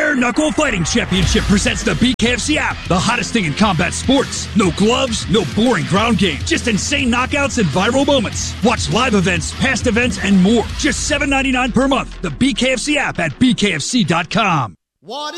Bare Knuckle Fighting Championship presents the BKFC app, the hottest thing in combat sports. No gloves, no boring ground game, just insane knockouts and viral moments. Watch live events, past events, and more. Just $7.99 per month. The BKFC app at BKFC.com. What